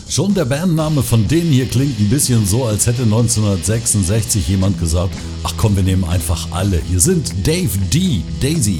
Schon der Bandname von denen hier klingt ein bisschen so, als hätte 1966 jemand gesagt, ach komm, wir nehmen einfach alle. Hier sind Dave D, Daisy.